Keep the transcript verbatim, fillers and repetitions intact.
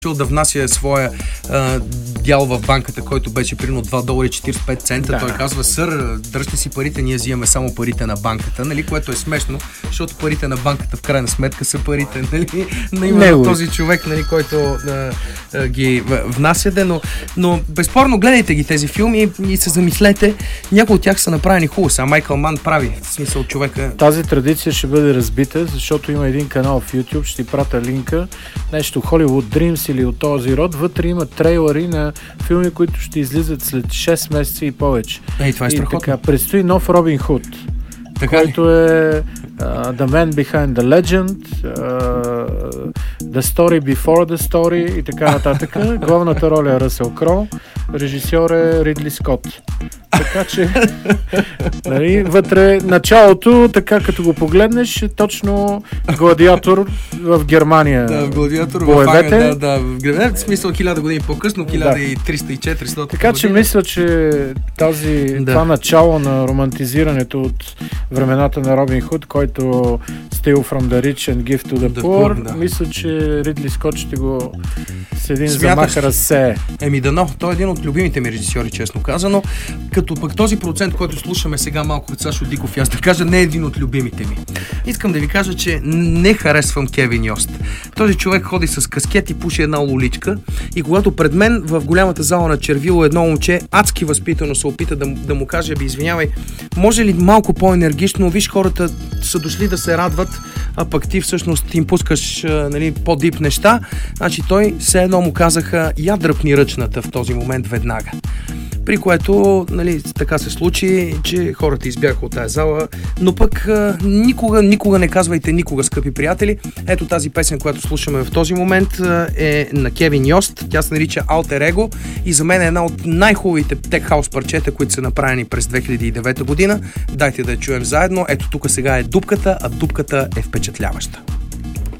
да внася своя а, дял в банката, който беше примерно два долара и четиридесет и пет цента. Да. Той казва: сър, дръжте си парите, ние взимаме само парите на банката, нали? Което е смешно, защото парите на банката в крайна сметка са парите, нали? На именно този човек, нали, който а, а, ги внася, но, но безспорно гледайте ги тези филми и се замислете. Някои от тях са направени хубаво, а Майкъл Ман прави, в смисъл човека. Тази традиция ще бъде разбита, защото има един канал в YouTube, ще ти пратя линка, нещо Hollywood Dreams или от този род. Вътре има трейлери на филми, които ще излизат след шест месеца и повече. Ей, това е страхотно. И така, предстои нов Робин Худ, така който ли? е uh, The Man Behind the Legend, uh, The Story Before the Story и така нататък. Главната роля е Ръсел Кроу, режисьор е Ридли Скот. Така че, нали, вътре началото, така като го погледнеш, е точно Гладиатор в Германия. Да, в Гладиатор боевете. В да, да, в смисъл хиляда години по-късно, хиляда и триста и четиристотин. Така че мисля, че тази, да. това начало на романтизирането от времената на Робин Худ, който Steal from the rich and give to the, the poor, poor да. мисля, че Ридли Скот ще го с един замах разсее. Еми дано, той е един от любимите ми режисьори, честно казано. Като пък този процент, който слушаме сега малко като Сашо Диков, аз да кажа, не е един от любимите ми. Искам да ви кажа, че не харесвам Кевин Йост. Този човек ходи с каскет и пуши една лоличка и когато пред мен в голямата зала на Червило едно момче адски възпитано се опита да, да му каже: би извинявай, може ли малко по-енергично, виж, хората са дошли да се радват, а пък ти всъщност им пускаш, нали, по-дип неща. Значи той все едно му казаха: я дръпни ръчната в този момент веднага. При което, нали, така се случи, че хората избягаха от тази зала, но пък а, никога, никога не казвайте никога, скъпи приятели. Ето тази песен, която слушаме в този момент, а, е на Кевин Йост. Тя се нарича Alter Ego и за мен е една от най-хубавите тек хаус парчета, които са направени през две хиляди и девета година. Дайте да я чуем заедно. Ето тук сега е дупката, а дупката е впечатляваща.